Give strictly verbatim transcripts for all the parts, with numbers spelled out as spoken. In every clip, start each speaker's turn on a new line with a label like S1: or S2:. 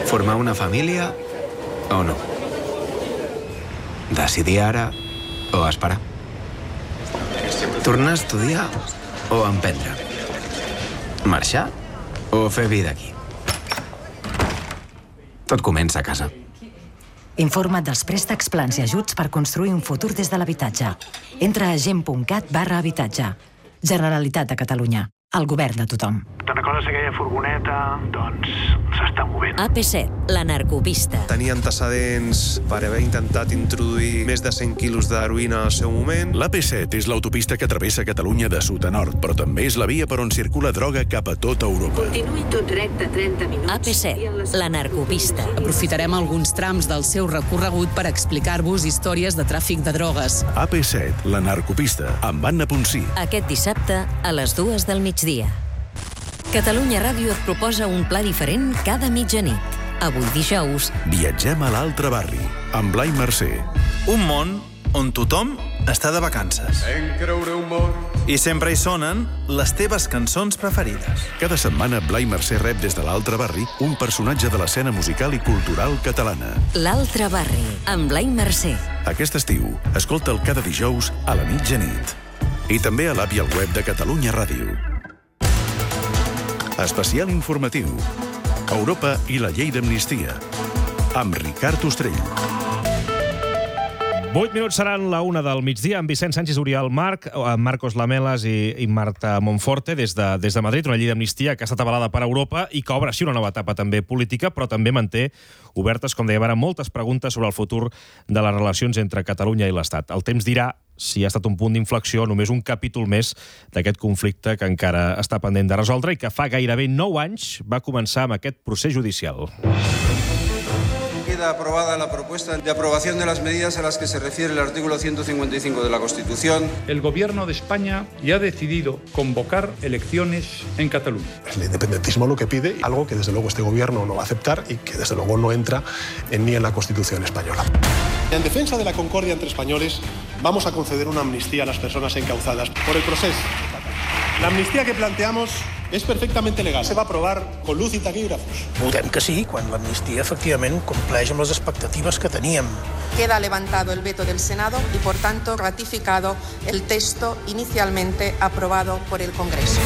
S1: Formar una família o no? Decidir ara o esperar? Tornar a estudiar o emprendre? Marxar o fer vida aquí? Tot comença a casa.
S2: Informa't dels préstecs, plans i ajuts per construir un futur des de l'habitatge. Entra a gent.cat barra habitatge. Generalitat de Catalunya. El govern de tothom.
S3: Te'n recordes aquella furgoneta? Doncs s'està movent.
S4: A P set, la narcopista.
S5: Tenia antecedents per haver intentat introduir més de cent quilos d'heroïna al seu moment.
S6: L'A P set és l'autopista que travessa Catalunya de sud a nord, però també és la via per on circula droga cap a tota Europa.
S4: Continuï tot recte trenta minuts. A P set, la narcopista.
S7: Aprofitarem alguns trams del seu recorregut per explicar-vos històries de tràfic de drogues.
S6: A P set, la narcopista, amb Anna Ponsí.
S4: Aquest dissabte, a les dues del migdia. Catalunya Ràdio et proposa un pla diferent cada mitjanit. Avui dijous...
S6: Viatgem a l'altre barri, amb Blai Mercè.
S8: Un món on tothom està de vacances. I sempre hi sonen les teves cançons preferides.
S6: Cada setmana, Blai Mercè rep des de l'altre barri un personatge de l'escena musical i cultural catalana.
S4: L'altre barri, amb Blai Mercè.
S6: Aquest estiu, escolta'l cada dijous a la mitjanit. I també a l'app i al web de Catalunya Ràdio. Especial informatiu. Europa i la llei d'amnistia. Amb Ricard Ostrell.
S9: Vuit minuts seran la una del migdia amb Vicent Sánchez Oriol Marc, Marcos Lamelas i, i Marta Monforte des de, des de Madrid, una llei d'amnistia que ha estat avalada per Europa i que obre així una nova etapa també política, però també manté obertes, com dèiem ara, moltes preguntes sobre el futur de les relacions entre Catalunya i l'Estat. El temps dirà si ha estat un punt d'inflexió, només un capítol més d'aquest conflicte que encara està pendent de resoldre i que fa gairebé nou anys va començar amb aquest procés judicial.
S10: Queda aprobada la propuesta de aprobación de las medidas a las que se refiere el artículo ciento cincuenta y cinco de la Constitución.
S11: El Gobierno de España ya ha decidido convocar elecciones en Cataluña.
S12: El independentismo lo que pide, algo que desde luego este Gobierno no va a aceptar y que desde luego no entra en, ni en la Constitución española. En defensa de la concordia entre españoles, vamos a conceder una amnistía a las personas encauzadas por el proceso. La amnistía que planteamos és perfectament legal. Se va aprovar con luz i taquígrafos.
S13: Votem que sí, quan l'amnistia efectivament compleix amb les expectatives que teníem.
S14: Queda levantado el veto del Senado y, por tanto, ratificado el texto inicialmente aprobado por el Congreso.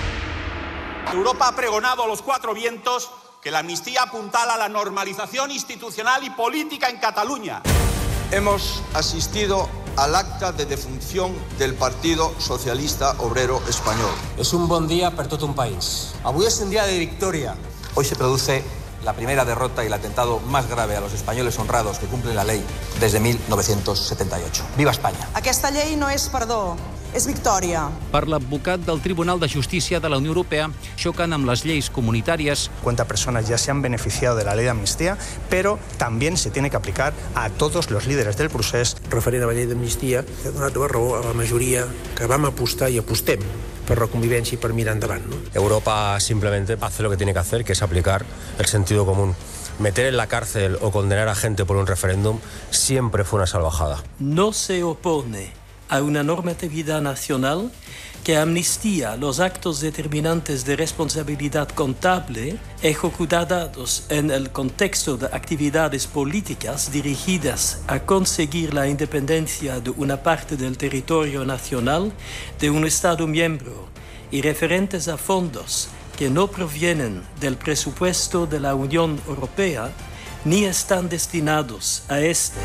S15: Europa ha pregonado a los cuatro vientos que la amnistía apuntala a la normalización institucional y política en Cataluña.
S10: Hemos asistido al acta de defunción del Partido Socialista Obrero Español.
S16: Es un bon dia per tot un país. Avui és un día de victoria.
S17: Hoy se produce la primera derrota y el atentado más grave a los españoles honrados que cumplen la ley desde mil novecientos setenta y ocho. ¡Viva España!
S14: Aquesta llei no és perdó, és victòria.
S18: Per l'advocat del Tribunal de Justícia de la Unió Europea, xocan amb les lleis comunitàries.
S19: Cuántas personas ya se han beneficiado de la ley de amnistía, pero también se tiene que aplicar a todos los líderes del procés.
S20: Referent a la llei d'amnistia, he donat la raó a la majoria que vam apostar i apostem per la convivència i per mirar endavant, ¿no?
S21: Europa simplemente hace lo que tiene que hacer, que es aplicar el sentido común. Meter en la cárcel o condenar a gente por un referéndum siempre fue una salvajada.
S22: No se opone a una normatividad nacional que amnistía los actos determinantes de responsabilidad contable ejecutados en el contexto de actividades políticas dirigidas a conseguir la independencia de una parte del territorio nacional de un Estado miembro y referentes a fondos que no provienen del presupuesto de la Unión Europea ni están destinados a este.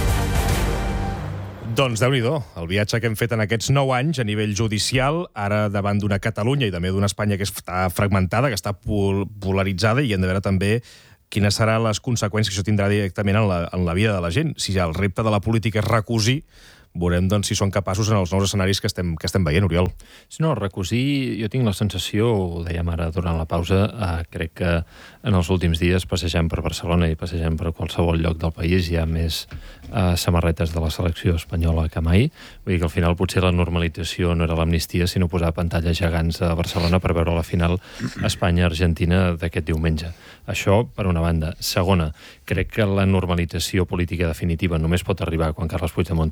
S9: Doncs déu-n'hi-do, el viatge que hem fet en aquests nou anys a nivell judicial, ara davant d'una Catalunya i també d'una Espanya que està fragmentada, que està pol polaritzada, i hem de veure també quines seran les conseqüències que això tindrà directament en la, en la vida de la gent. Si el repte de la política és recosir, veurem doncs, si són capaços en els nous escenaris que estem, que estem veient, Oriol.
S23: Si no, recosir, jo tinc la sensació, ho dèiem ara durant la pausa, eh, crec que en els últims dies passejant per Barcelona i passejant per qualsevol lloc del país hi ha més eh, samarretes de la selecció espanyola que mai. Vull dir que al final potser la normalització no era l'amnistia, sinó posar pantalles gegants a Barcelona per veure la final Espanya-Argentina d'aquest diumenge. Això, per una banda. Segona, crec que la normalització política definitiva només pot arribar quan Carles Puigdemont torni a trepitjar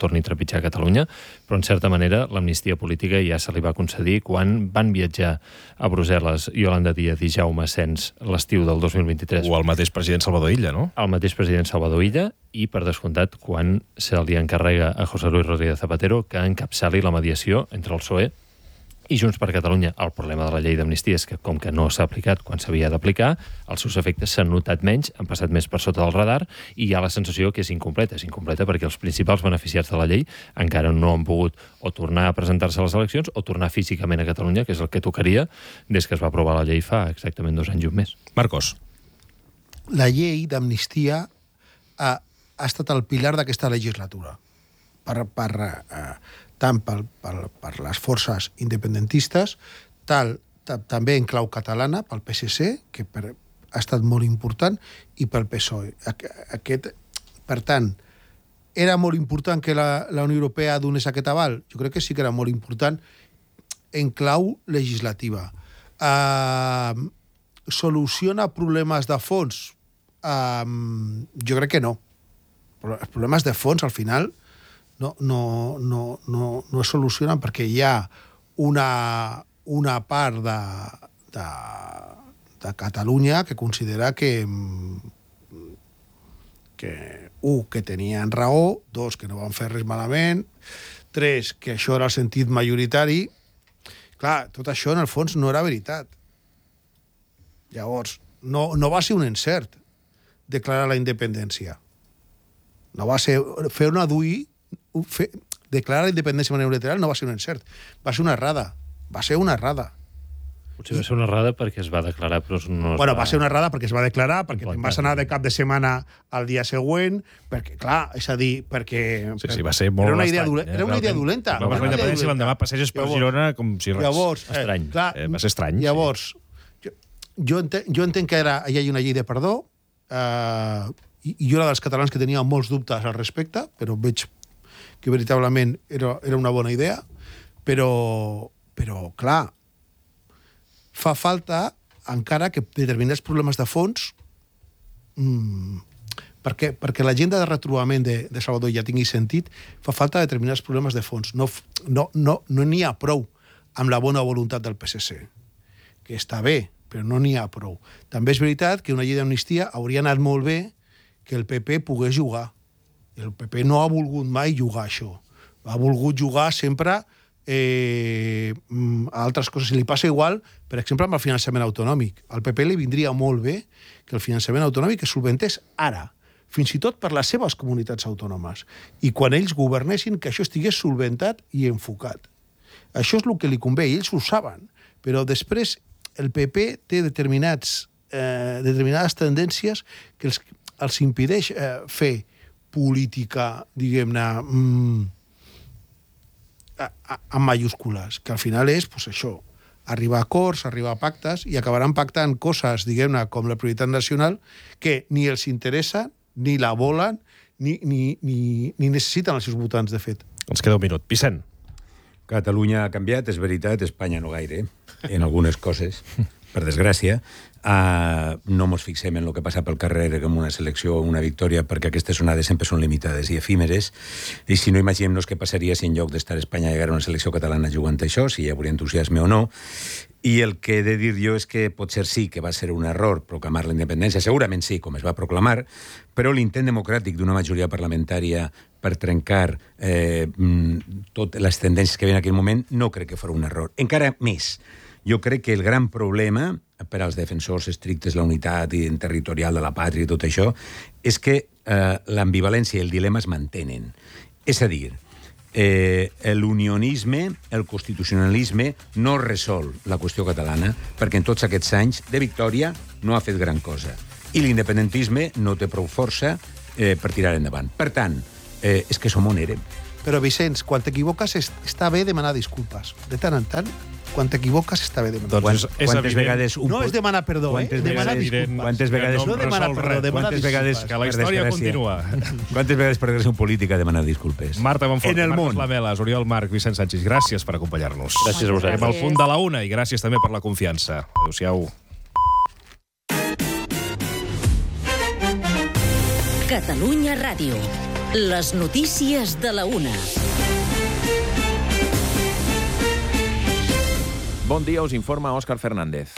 S23: desestabilitzar Catalunya, però en certa manera l'amnistia política ja se li va concedir quan van viatjar a Brussel·les Yolanda Díaz i Jaume Asens l'estiu del dos mil vint-i-tres.
S9: O el mateix president Salvador Illa, no?
S23: El mateix president Salvador Illa, i per descomptat quan se li encarrega a José Luis Rodríguez Zapatero que encapçali la mediació entre el P S O E i Junts per Catalunya. El problema de la llei d'amnistia és que, com que no s'ha aplicat quan s'havia d'aplicar, els seus efectes s'han notat menys, han passat més per sota del radar, i hi ha la sensació que és incompleta. És incompleta perquè els principals beneficiats de la llei encara no han pogut o tornar a presentar-se a les eleccions o tornar físicament a Catalunya, que és el que tocaria des que es va aprovar la llei fa exactament dos anys i un mes.
S9: Marcos.
S1: La llei d'amnistia ha, ha estat el pilar d'aquesta legislatura. Per... per eh, tant per, per, per les forces independentistes, tal, ta, també en clau catalana, pel P S C, que per, ha estat molt important, i pel P S O E. Aquest, per tant, era molt important que la, la Unió Europea donés aquest aval? Jo crec que sí que era molt important en clau legislativa. Uh, soluciona problemes de fons? Uh, jo crec que no. Els problemes de fons, al final, no, no, no, no, no es solucionen perquè hi ha una, una part de, de, de Catalunya que considera que, que un, que tenien raó, dos, que no van fer res malament, tres, que això era el sentit majoritari. Clar, tot això en el fons no era veritat. Llavors, no, no va ser un encert declarar la independència. No va ser fer una duí Fer, declarar la independència de manera unilateral no va ser un encert, va ser una errada. Va ser una errada.
S23: Potser va ser una errada perquè es va declarar, però no es
S1: bueno,
S23: va...
S1: va ser una errada perquè es va declarar, perquè te'n vas anar de cap de setmana al dia següent, perquè, clar, és a dir, perquè...
S9: Sí, sí, va ser molt
S1: era una idea,
S9: estrany,
S1: dolenta, era una idea dolenta.
S9: Va passar la independència i l'endemà passeges per Girona com si res.
S1: Llavors,
S9: estrany.
S1: Eh, clar,
S9: eh, va ser estrany.
S1: Llavors, sí. jo, jo, entenc, jo entenc que era, hi ha una llei de perdó, eh, i, i jo era dels catalans que tenia molts dubtes al respecte, però veig que veritablement era, era una bona idea, però, però clar, fa falta encara que determinats problemes de fons mmm, perquè, perquè l'agenda de retrobament de, de Salvador ja tingui sentit, fa falta determinats problemes de fons. No no, no, no n'hi ha prou amb la bona voluntat del P S C, que està bé, però no n'hi ha prou. També és veritat que una llei d'amnistia hauria anat molt bé que el P P pogués jugar. El P P no ha volgut mai jugar això. Ha volgut jugar sempre eh, a altres coses. Si li passa igual, per exemple, amb el finançament autonòmic. Al P P li vindria molt bé que el finançament autonòmic es solventés ara, fins i tot per les seves comunitats autònomes. I quan ells governessin, que això estigués solventat i enfocat. Això és el que li convé, i ells ho saben. Però després el P P té determinats, eh, determinades tendències que els, els impedeix eh, fer política, diguem-ne, mmm, amb majúscules, que al final és, pues, això, arribar a acords, arribar a pactes, i acabaran pactant coses, diguem-ne, com la prioritat nacional, que ni els interessa, ni la volen, ni, ni, ni, ni necessiten els seus votants, de fet.
S9: Ens queda un minut. Vicent.
S2: Catalunya ha canviat, és veritat, Espanya no gaire, en algunes coses, per desgràcia. Uh, no mos fixem en el que passa pel carrer com una selecció o una victòria, perquè aquestes onades sempre són limitades i efímeres, i si no, imaginem-nos què passaria si en lloc d'estar a Espanya hi haguera una selecció catalana jugant això, si hi hauria entusiasme o no. I el que he de dir jo és que potser sí que va ser un error proclamar la independència, segurament sí, com es va proclamar, però l'intent democràtic d'una majoria parlamentària per trencar eh, totes les tendències que hi havia en aquell moment no crec que fos un error. Encara més, jo crec que el gran problema per als defensors estrictes de la unitat territorial de la pàtria i tot això, és que eh, l'ambivalència i el dilema es mantenen. És a dir, eh, l'unionisme, el constitucionalisme no resol la qüestió catalana, perquè en tots aquests anys de victòria no ha fet gran cosa. I l'independentisme no té prou força eh, per tirar endavant. Per tant, eh, és que som on érem.
S1: Però, Vicenç, quan t'equivoques està bé demanar disculpes. De tant en tant, quan t'equivoques està bé demanar
S2: disculpes.
S1: Doncs
S2: és quantes vegades un
S1: no és demanar perdó, eh? Demanar disculpes.
S2: Quantes vegades
S1: no demanar perdó, demanar disculpes.
S9: Que la història continua.
S2: Quantes vegades per desgràcia un polític a demanar disculpes?
S9: Marta Monfort,
S2: en el
S9: Marcos
S2: món.
S9: Lamelas, Oriol Marc, Vicent Sanchis, gràcies per acompanyar-nos.
S23: Gràcies a vosaltres.
S9: Anem al punt de la una i gràcies també per la confiança. Adéu-siau.
S4: Catalunya Ràdio. Les notícies de la una.
S3: Bon dia, us informa Òscar Fernández.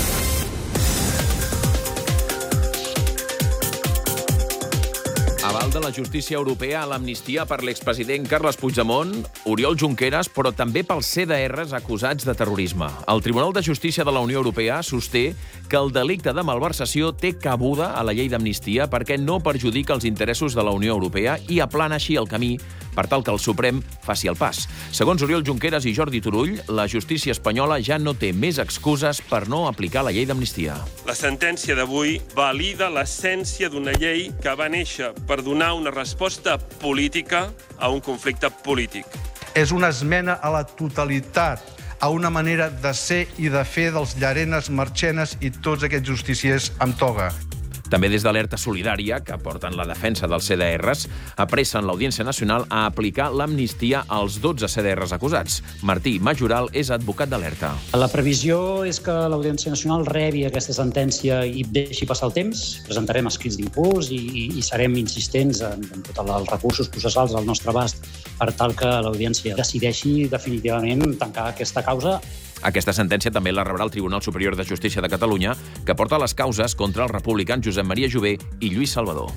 S3: Aval de la justícia europea a l'amnistia per l'expresident Carles Puigdemont, Oriol Junqueras, però també pels C D Rs acusats de terrorisme. El Tribunal de Justícia de la Unió Europea sosté que el delicte de malversació té cabuda a la llei d'amnistia perquè no perjudica els interessos de la Unió Europea i aplana així el camí per tal que el Suprem faci el pas. Segons Oriol Junqueras i Jordi Turull, la justícia espanyola ja no té més excuses per no aplicar la llei d'amnistia.
S5: La sentència d'avui valida l'essència d'una llei que va néixer per donar una resposta política a un conflicte polític.
S7: És una esmena a la totalitat, a una manera de ser i de fer dels Llarenes, Marchenes i tots aquests justiciers amb toga.
S3: També des d'Alerta Solidària, que porten la defensa dels C D Rs, apressen l'Audiència Nacional a aplicar l'amnistia als dotze C D Rs acusats. Martí Majoral és advocat d'Alerta.
S24: La previsió és que l'Audiència Nacional rebi aquesta sentència i deixi passar el temps. Presentarem escrits d'impuls i, i, i serem insistents en, en tots els recursos processals al nostre abast per tal que l'Audiència decideixi definitivament tancar aquesta causa.
S3: Aquesta sentència també la rebrà el Tribunal Superior de Justícia de Catalunya, que porta les causes contra els republicans Josep Maria Jové i Lluís Salvador.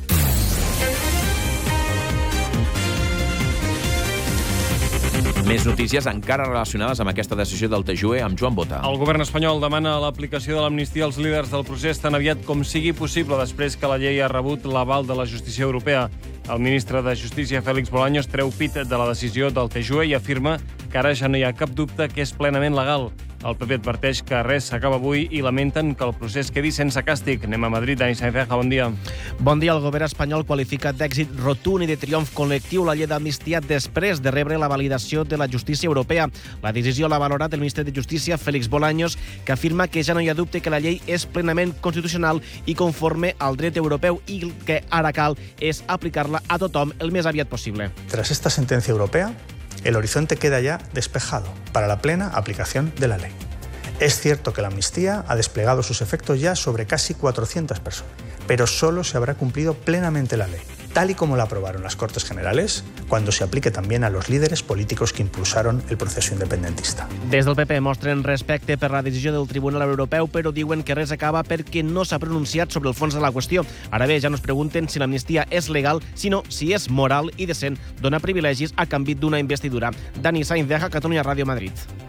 S3: Més notícies encara relacionades amb aquesta decisió del T J U E amb Joan Bota.
S9: El govern espanyol demana l'aplicació de l'amnistia als líders del procés tan aviat com sigui possible després que la llei ha rebut l'aval de la justícia europea. El ministre de Justícia, Félix Bolaños, treu pit de la decisió del T J U E i afirma que ara ja no hi ha cap dubte que és plenament legal. El P P adverteix que res s'acaba avui i lamenten que el procés quedi sense càstig. Anem a Madrid. Dani Sainz, bon dia.
S25: Bon dia. El govern espanyol qualifica d'èxit rotund i de triomf col·lectiu la llei d'amnistia després de rebre la validació de la justícia europea. La decisió l'ha valorat el ministre de Justícia, Félix Bolaños, que afirma que ja no hi ha dubte que la llei és plenament constitucional i conforme al dret europeu i que ara cal és aplicar-la a tothom el més aviat possible.
S19: Tras esta sentencia europea, el horizonte queda ya despejado para la plena aplicación de la ley. Es cierto que la amnistía ha desplegado sus efectos ya sobre casi cuatrocientas personas, pero solo se habrá cumplido plenamente la ley, tal y como la aprobaron las Cortes Generales, cuando se aplique también a los líderes políticos que impulsaron el proceso independentista.
S25: Des del P P mostren respecte per la decisió del Tribunal Europeu, però diuen que res acaba perquè no s'ha pronunciat sobre el fons de la qüestió. Ara bé, ja no es pregunten si l'amnistia és legal, sinó si és moral i decent donar privilegis a canvi d'una investidura. Dani Sainz, Catalunya Ràdio, Madrid.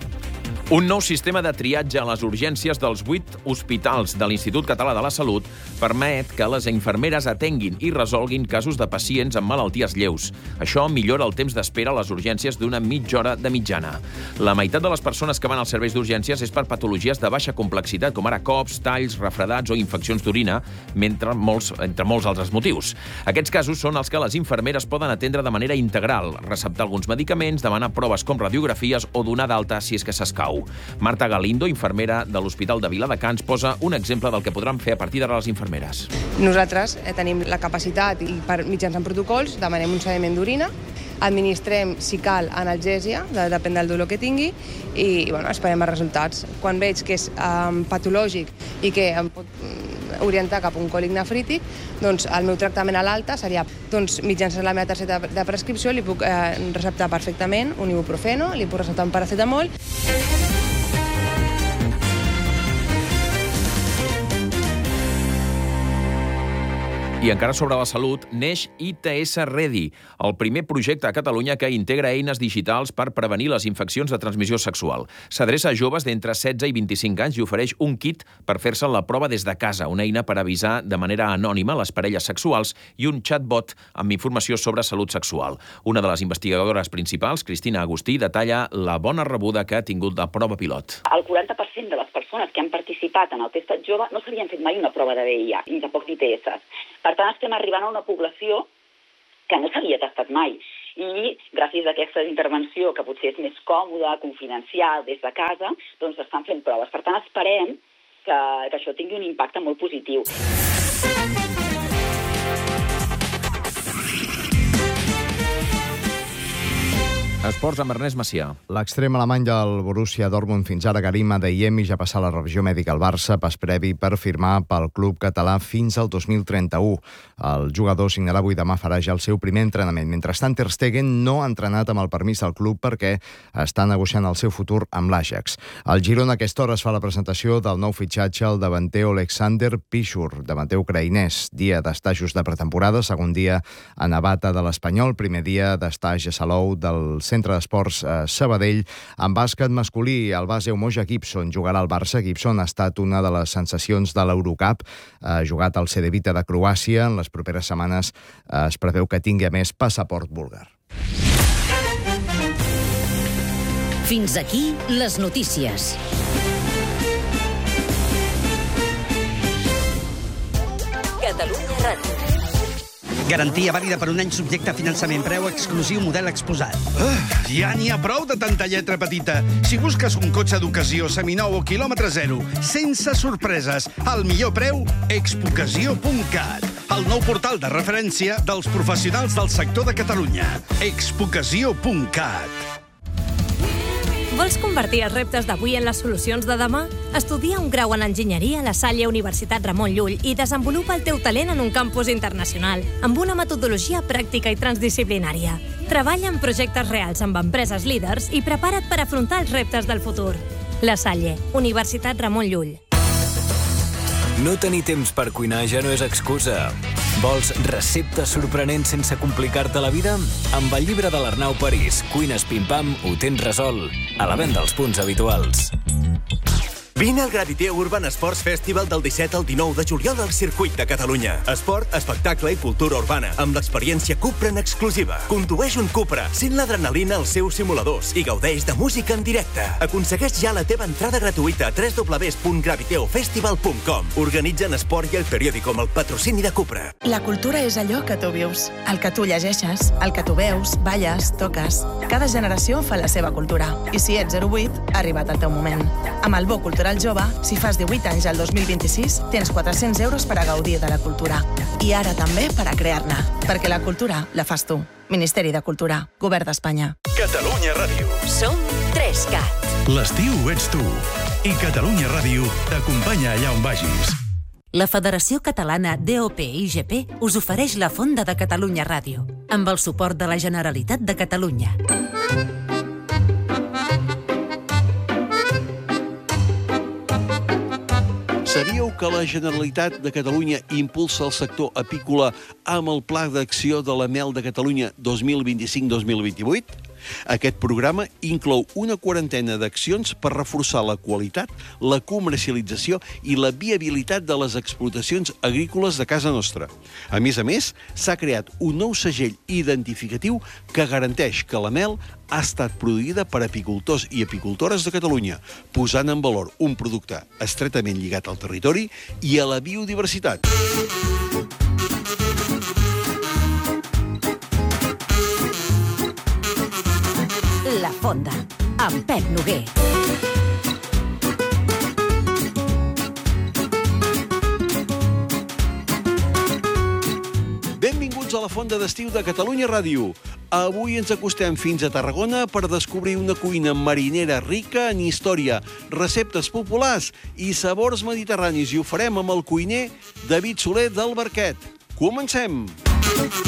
S3: Un nou sistema de triatge a les urgències dels vuit hospitals de l'Institut Català de la Salut permet que les infermeres atenguin i resolguin casos de pacients amb malalties lleus. Això millora el temps d'espera a les urgències d'una mitja hora de mitjana. La meitat de les persones que van als serveis d'urgències és per patologies de baixa complexitat, com ara cops, talls, refredats o infeccions d'orina, mentre molts, entre molts altres motius. Aquests casos són els que les infermeres poden atendre de manera integral, receptar alguns medicaments, demanar proves com radiografies o donar d'alta si és que s'escau. Marta Galindo, infermera de l'Hospital de Viladecans, posa un exemple del que podran fer a partir d'ara les infermeres.
S26: Nosaltres eh, tenim la capacitat i per mitjançant protocols demanem un sediment d'orina, administrem, si cal, analgèsia, de, depèn del dolor que tingui, i, i bueno, esperem els resultats. Quan veig que és um, patològic i que em pot orientar cap a un còlic nefrític, doncs el meu tractament a l'alta seria, doncs, mitjançant la meva targeta de prescripció, li puc eh, receptar perfectament un ibuprofeno, li puc receptar un paracetamol.
S3: I encara sobre la salut, neix I T S Ready, el primer projecte a Catalunya que integra eines digitals per prevenir les infeccions de transmissió sexual. S'adreça a joves d'entre setze i vint-i-cinc anys i ofereix un kit per fer-se la prova des de casa, una eina per avisar de manera anònima les parelles sexuals i un chatbot amb informació sobre salut sexual. Una de les investigadores principals, Cristina Agustí, detalla la bona rebuda que ha tingut la prova pilot.
S27: El quaranta per cent de les persones que han participat en el testat jove no s'havien fet mai una prova de V I H, ni tampoc d'I T S. Per tant, estem arribant a una població que no s'havia tastat mai. I gràcies a aquesta intervenció, que potser és més còmoda, confidencial, des de casa, doncs estan fent proves. Per tant, esperem que, que això tingui un impacte molt positiu.
S3: Esports amb Ernest Macià.
S6: L'extrem alemany del Borussia Dortmund, fins ara Karim Adeyemi, ja passà la revisió mèdica al Barça, pas previ per firmar pel club català fins al dos mil trenta-u. El jugador signarà avui demà, farà ja el seu primer entrenament. Mentrestant, Ter Stegen no ha entrenat amb el permís del club perquè està negociant el seu futur amb l'Ajax. Al Girona a aquesta hora es fa la presentació del nou fitxatge, el davanter Alexander Piszczur, davanter ucraïnès. Dia d'estajos de pretemporada, segon dia a Navata de l'Espanyol, primer dia d'estaix a Salou del Centre d'Esports eh, Sabadell. En bàsquet masculí, el base Umoja Gibson jugarà al Barça. Gibson ha estat una de les sensacions de l'Eurocup. Ha jugat al Cedevita de Croàcia. En les properes setmanes eh, es preveu que tingui a més passaport búlgar.
S4: Fins aquí les notícies. Catalunya Ràdio.
S8: Garantia vàlida per un any, subjecte a finançament, preu exclusiu, model exposat.
S10: Uh, ja n'hi ha prou de tanta lletra petita. Si busques un cotxe d'ocasió seminou o quilòmetre zero, sense sorpreses, al millor preu, expocasió punt cat. El nou portal de referència dels professionals del sector de Catalunya. expocasió punt cat.
S11: Vols convertir els reptes d'avui en les solucions de demà? Estudia un grau en enginyeria a la Salle Universitat Ramon Llull i desenvolupa el teu talent en un campus internacional, amb una metodologia pràctica i transdisciplinària. Treballa en projectes reals amb empreses líders i prepara't per afrontar els reptes del futur. La Salle, Universitat Ramon Llull.
S12: No tenir temps per cuinar ja no és excusa. Vols receptes sorprenents sense complicar-te la vida? Amb el llibre de l'Arnau París, Cuines Pim-Pam, ho tens resolt. A la venda als punts habituals.
S13: Vine al Graviteo Urban Sports Festival del disset al dinou de juliol al Circuit de Catalunya. Esport, espectacle i cultura urbana, amb l'experiència Cupra en exclusiva. Condueix un Cupra, sent l'adrenalina als seus simuladors i gaudeix de música en directe. Aconsegueix ja la teva entrada gratuïta a w w w punt graviteo festival punt com. Organitzen Esport i el periòdico amb el patrocini de Cupra.
S15: La cultura és allò que tu vius, el que tu llegeixes, el que tu veus, balles, toques. Cada generació fa la seva cultura. I si ets zero vuit, ha arribat el teu moment. Amb el Bo Cultural Jove, si fas divuit anys al dos mil vint-i-sis, tens quatre-cents euros per a gaudir de la cultura. I ara també per a crear-ne. Perquè la cultura la fas tu. Ministeri de Cultura, Govern d'Espanya.
S28: Catalunya Ràdio.
S4: Som tres cat.
S28: L'estiu ets tu. I Catalunya Ràdio t'acompanya allà on vagis.
S29: La Federació Catalana D O P I G P us ofereix la Fonda de Catalunya Ràdio, amb el suport de la Generalitat de Catalunya.
S30: Sabíeu que la Generalitat de Catalunya impulsa el sector apícola amb el Pla d'Acció de la Mel de Catalunya dos mil vint-i-cinc dos mil vint-i-vuit? Aquest programa inclou una quarantena d'accions per reforçar la qualitat, la comercialització i la viabilitat de les explotacions agrícoles de casa nostra. A més a més, s'ha creat un nou segell identificatiu que garanteix que la mel ha estat produïda per apicultors i apicultores de Catalunya, posant en valor un producte estretament lligat al territori i a la biodiversitat.
S29: La Fonda, amb Pep Noguer.
S30: Benvinguts a la Fonda d'Estiu de Catalunya Ràdio. Avui ens acostem fins a Tarragona per descobrir una cuina marinera rica en història, receptes populars i sabors mediterranis. I ho farem amb el cuiner David Soler del Barquet. Comencem!